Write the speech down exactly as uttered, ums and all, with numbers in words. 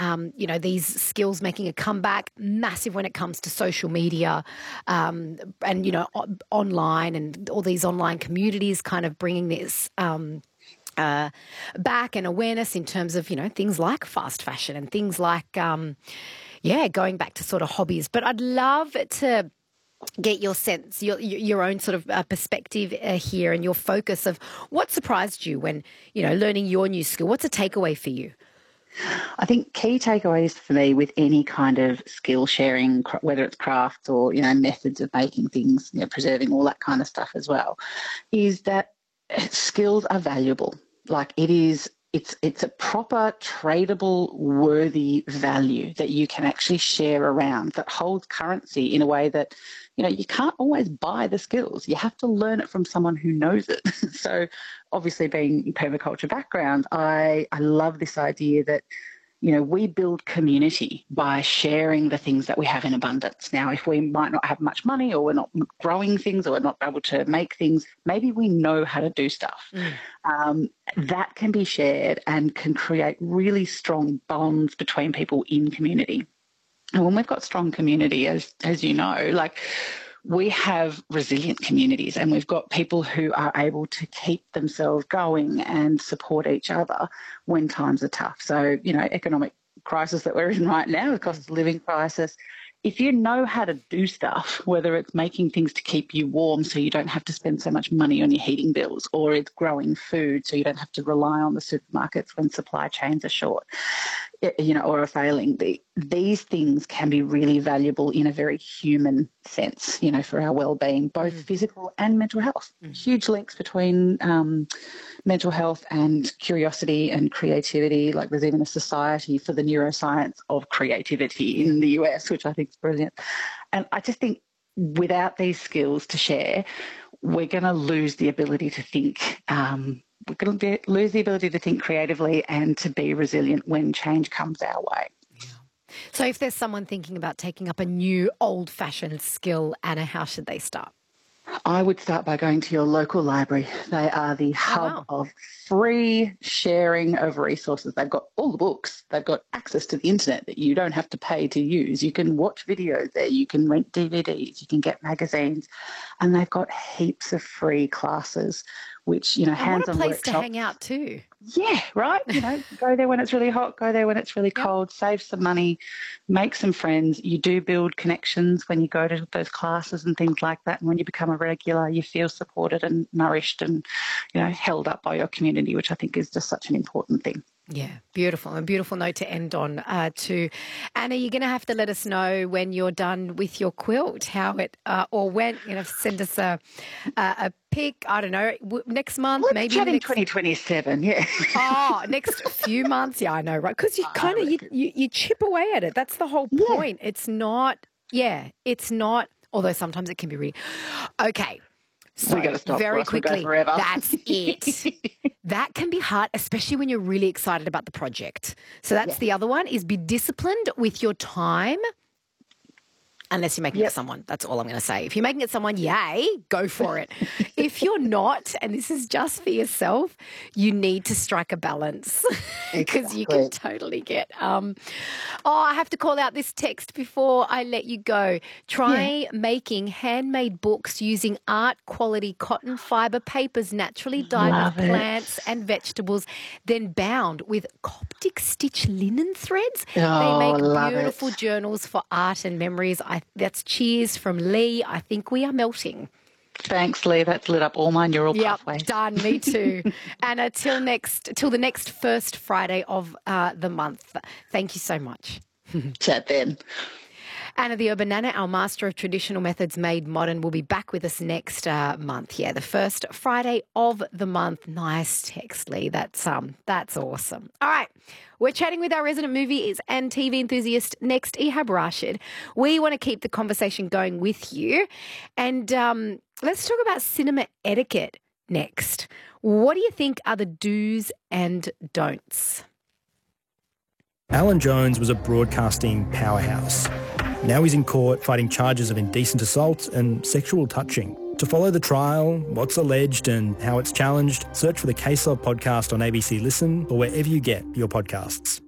um, you know, these skills making a comeback, massive when it comes to social media um, and, you know, o- online and all these online communities kind of bringing this um, uh, back and awareness in terms of, you know, things like fast fashion and things like, um, yeah, going back to sort of hobbies. But I'd love to get your sense, your your own sort of uh, perspective uh, here and your focus of what surprised you when, you know, learning your new skill. What's a takeaway for you? I think key takeaways for me with any kind of skill sharing, whether it's crafts or, you know, methods of making things, you know, preserving, all that kind of stuff as well, is that skills are valuable. Like it is, it's it's a proper tradable, worthy value that you can actually share around that holds currency in a way that, you know, you can't always buy the skills. You have to learn it from someone who knows it. So obviously being permaculture background, I, I love this idea that, you know, we build community by sharing the things that we have in abundance. Now, if we might not have much money or we're not growing things or we're not able to make things, maybe we know how to do stuff. Mm. Um, that can be shared and can create really strong bonds between people in community. And when we've got strong community, as as you know, like we have resilient communities and we've got people who are able to keep themselves going and support each other when times are tough. So, you know, economic crisis that we're in right now, the cost of living crisis, if you know how to do stuff, whether it's making things to keep you warm so you don't have to spend so much money on your heating bills, or it's growing food so you don't have to rely on the supermarkets when supply chains are short, you know, or are failing, the, these things can be really valuable in a very human sense, you know, for our well-being, both mm. physical and mental health. Mm. Huge links between um, mental health and curiosity and creativity. Like there's even a society for the neuroscience of creativity in the U S, which I think is brilliant. And I just think without these skills to share, we're going to lose the ability to think um, we're going to be, lose the ability to think creatively and to be resilient when change comes our way. Yeah. So if there's someone thinking about taking up a new old-fashioned skill, Anna, how should they start? I would start by going to your local library. They are the hub oh, wow. of free sharing of resources. They've got all the books. They've got access to the internet that you don't have to pay to use. You can watch videos there. You can rent D V Ds. You can get magazines. And they've got heaps of free classes, which, you know, and hands-on what a place workshops. to hang out too. Yeah, right. You know, go there when it's really hot, go there when it's really Yep. cold, save some money, make some friends. You do build connections when you go to those classes and things like that. And when you become a regular, you feel supported and nourished and, you know, held up by your community, which I think is just such an important thing. Yeah, beautiful. A beautiful note to end on uh, too. Anna, you're going to have to let us know when you're done with your quilt, how it uh, or when, you know, send us a a, a pic, I don't know, w- next month, Let's maybe chat in next... twenty twenty-seven, yeah. Oh, next few months, yeah, I know, right? Because you kind of, you, you, you chip away at it. That's the whole point. Yeah. It's not, yeah, it's not, although sometimes it can be really, okay. So we got to stop, very Ross, quickly, we'll go forever. That's it. That can be hard, especially when you're really excited about the project. So that's yeah. the other one, is be disciplined with your time. Unless you're making yep. it someone. That's all I'm going to say. If you're making it someone, yay, go for it. If you're not, and this is just for yourself, you need to strike a balance because exactly. you can totally get... Um, oh, I have to call out this text before I let you go. Try yeah. making handmade books using art quality cotton fibre papers naturally dyed Love with it. plants and vegetables, then bound with Coptic stitch linen threads. Oh, they make love beautiful it. journals for art and memories. I That's cheers from Lee. I think we are melting. Thanks, Lee. That's lit up all my neural yep, pathways. Done. Me too. Anna, till next, till the next first Friday of uh, the month. Thank you so much. Chat then. Anna the Urban Nana, our master of traditional methods made modern, will be back with us next uh, month. Yeah, the first Friday of the month. Nice text, Lee. That's um, that's awesome. All right, we're chatting with our resident movie and T V enthusiast next, Ehab Rashid. We want to keep the conversation going with you, and um, let's talk about cinema etiquette next. What do you think are the do's and don'ts? Alan Jones was a broadcasting powerhouse. Now he's in court fighting charges of indecent assault and sexual touching. To follow the trial, what's alleged and how it's challenged, search for the Case Law podcast on A B C Listen or wherever you get your podcasts.